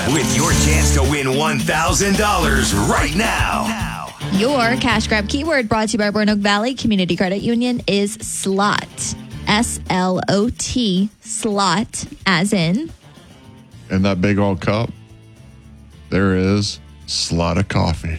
with your chance to win $1,000 right now. Your cash grab keyword brought to you by Roanoke Valley Community Credit Union is slot. SLOT, slot, as in. In that big old cup, there is slot of coffee.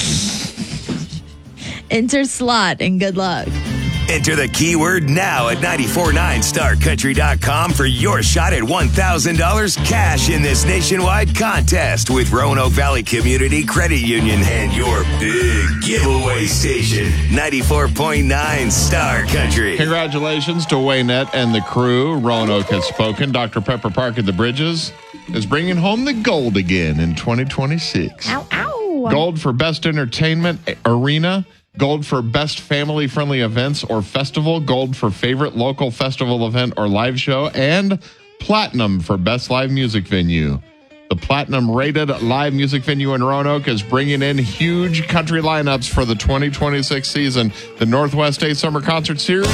Enter slot and good luck. Enter the keyword now at 949starcountry.com for your shot at $1,000 cash in this nationwide contest with Roanoke Valley Community Credit Union and your big giveaway station, 94.9 Star Country. Congratulations to Waynette and the crew. Roanoke has spoken. Dr. Pepper Park at the Bridges is bringing home the gold again in 2026. Ow, ow. Gold for Best Entertainment Arena. Gold for Best Family-Friendly Events or Festival. Gold for Favorite Local Festival Event or Live Show. And Platinum for Best Live Music Venue. The Platinum-rated live music venue in Roanoke is bringing in huge country lineups for the 2026 season. The Northwest State Summer Concert Series.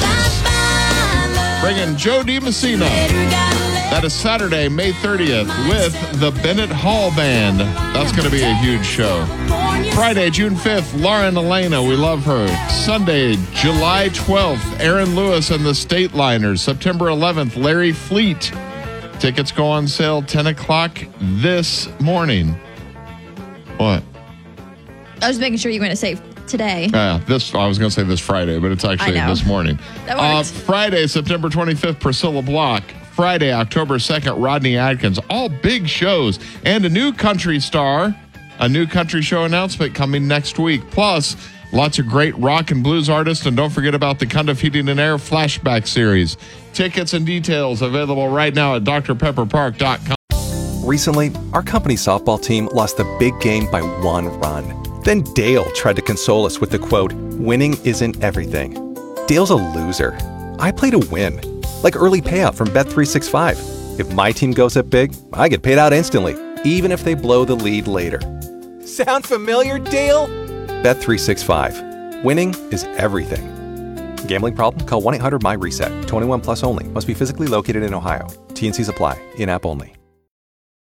Bringing Joe DiMessina. That is Saturday, May 30th with the Bennett Hall Band. That's going to be a huge show. Friday, June 5th, Lauren Elena, we love her. Sunday, July 12th, Aaron Lewis and the State Liners. September 11th, Larry Fleet. Tickets go on sale 10 o'clock this morning. What? I was making sure you were going to say today. I was going to say this Friday, but it's actually this morning. That works. Friday, September 25th, Priscilla Block. Friday, October 2nd, Rodney Adkins. All big shows. And a new country star. A new country show announcement coming next week. Plus, lots of great rock and blues artists. And don't forget about the Cundiff Heating and Air Flashback Series. Tickets and details available right now at drpepperpark.com. Recently, our company softball team lost the big game by 1 run. Then Dale tried to console us with the quote, "Winning isn't everything." Dale's a loser. I play to win. Like early payout from Bet365. If my team goes up big, I get paid out instantly, even if they blow the lead later. Sound familiar, Dale? Bet365. Winning is everything. Gambling problem? Call 1-800-MY-RESET. 21 plus only. Must be physically located in Ohio. T&Cs apply. In-app only.